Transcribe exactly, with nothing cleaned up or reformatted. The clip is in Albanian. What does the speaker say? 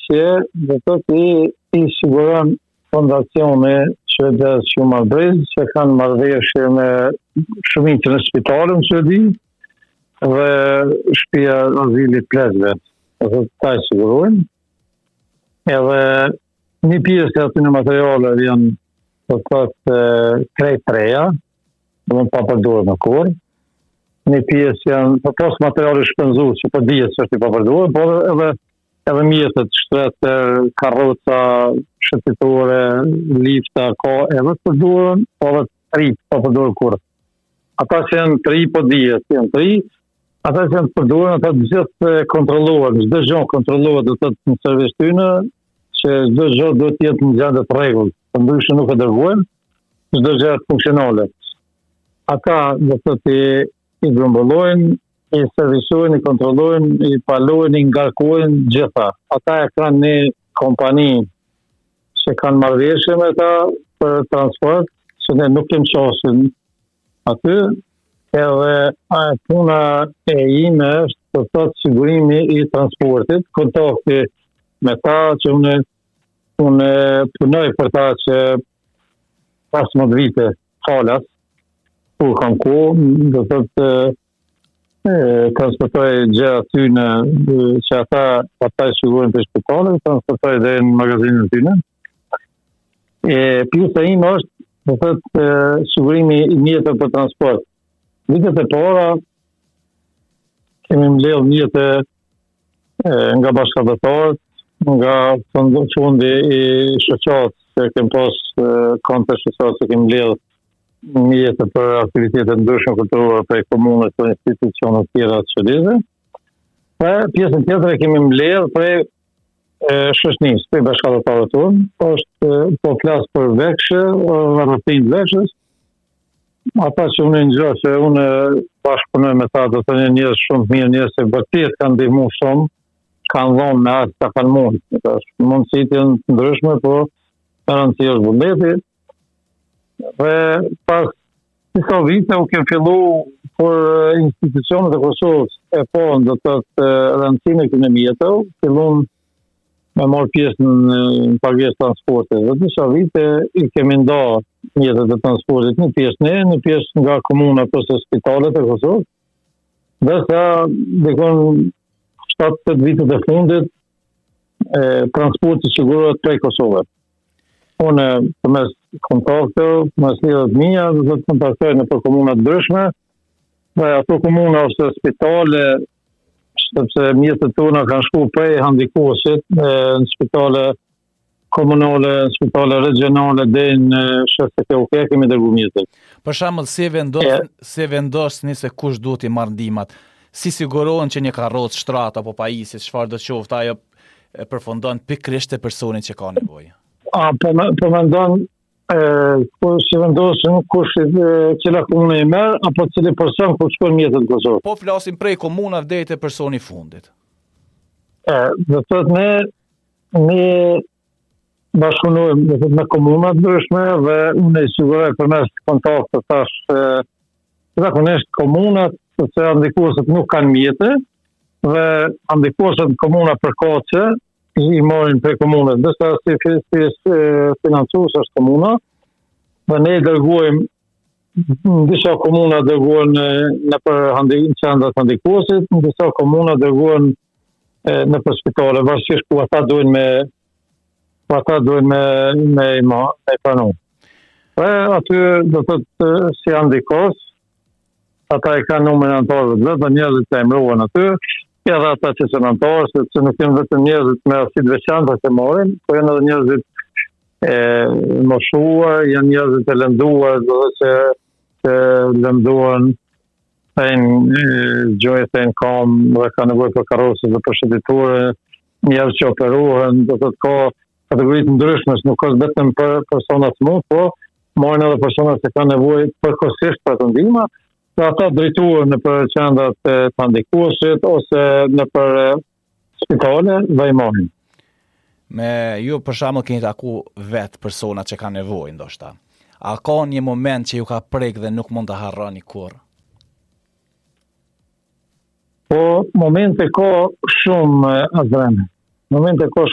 marrëveshje, do të thotë i, i siguron fondacione që dhe shumë Albrez, që kanë marrëveshje me shumicën e spitalën në Suedi dhe shtëpia azilit plezve. Do të ta i sigurojnë. Edhe një pjesë e aty në materiale janë do të thotë krejt treja, do të pa përdorur në kur. Një pjesë janë po pas materiale shpenzuar që po dihet se është i papërdorur, por edhe edhe mjetet, shtrete, karroca, shëtitore, lifta, ka edhe të përdorën, po edhe tri, pa përdorur kur. Ata që janë tri, po dihet, janë tri, ata që janë të përdorën, ata gjithë kontrollohen, çdo gjë kontrollohet, do të thotë në servis tyne, që çdo gjë duhet të jetë në gjendje të rregullt, ndryshe nuk e dërgojnë, çdo gjë funksionale. Ata do të thotë i grumbullojnë, i servisojnë, i kontrollojnë, i palojnë, i ngarkojnë gjitha. Ata e kanë një kompani që kanë marrëveshje me ta për transport, që ne nuk kemi qosin aty, edhe a, puna e ime është të thotë sigurimi i transportit, kontakti me ta që unë, unë punoj për ta që pasmët vite falas, kur kam ku, do thotë transportoj gjë aty në që ata ata e sigurojnë të shpitalet, transportoj dhe në magazinën tyne. E pjesa ime është, do thotë, sigurimi i mjeteve për transport. Vitet e para kemi mbledh mjete nga bashkëdhëtarët, nga fondi i shoqatës, që kemi pas konte shoqatës që kemi mbledh mjetë për aktivitetet ndryshme kulturore për komunës për institucionet tjera të qëllizë. Dhe pjesën tjetër e kemi mbledh për shoqënisë, për bashkëdhëtarët tonë, është po flas për vekshë, rrëfin vekshës. Ata që unë një gjë që unë bashkëpunoj me ta, do të një njerëz shumë mirë, njerëz që vërtet kanë ndihmu shumë, kanë dhënë me atë sa kanë mund. Mundësitë janë të ndryshme, po garanci është vullneti. Dhe pas disa vite u kemë fillu për institucionet e Kosovës e po do të thotë rëndësinë e këtyre mjeteve, fillon me marrë pjesë në pagesë transporte. Dhe disa vite i kemi nda mjetet e transportit, një pjesë ne, një pjesë nga komuna ose spitalet e Kosovës. Dhe sa dikon shtatë vitet e fundit e, transporti sigurohet prej Kosovës. Unë përmes kontakteve, përmes lidhjeve të mia, do të kontaktoj në për komuna të ndryshme, dhe ato komuna ose spitale, sepse mjetet tona kanë shku prej handikosit në spitale komunale, në spitale regionale dhe në shefet e uke kemi dërgu mjetet. Për shembull, si vendos, si vendosni se kush duhet i marr ndihmat? Si sigurohen që një karrocë, shtratë apo pajisje, çfarë do të qoftë ajo përfundon pikërisht te personi që ka nevojë? A, po me, po me ndonë, ku si vendosin kush cila komune i merë, apo cili person ku shkon mjetet në Kosovë. Po flasim prej komunave deri te personi fundit. E, dhe të të ne, ne bashkëpunojmë dhe të me komunat ndryshme dhe unë i siguroj përmes kontakte tash zakonisht komunat, sepse andikuesit nuk kanë mjete, dhe andikuesit komuna përkaqëse i marrin për komunët, dërsa si, si, si financues është komuna, dhe ne dërguajmë, në disa komuna dërguajnë në për qendrat handikuesit, në disa komuna dërguajnë në për spitale, varësisht ku ata duhen me ku ata duhen me me me, me pranu. Dhe aty do të thotë si handikos, ata e kanë numrin anëtarëve të vetë, njerëzit e emëruan aty, edhe ata që që në antarë, se që nuk jenë vetëm njerëzit me asit veçanta që morin, po janë edhe njerëzit e moshuar, janë njerëzit e lënduar, dhe që, që lënduan thejnë gjojë, thejnë kam, dhe ka nevoj për karosës dhe për shëtiture, njerëz që operuhen, dhe të të ka kategoritë ndryshme, nuk është vetëm për personat mund, po morin edhe personat që ka nevoj përkohësisht për të ndihma, dhe ata drejtuar në për qendrat të handikuesit ose në për spitale dhe i marrin. Me ju për shembull keni taku vet persona që kanë nevojë ndoshta. A ka një moment që ju ka prek dhe nuk mund të harroni kurrë? Po momente ka shumë azrene. Momente ka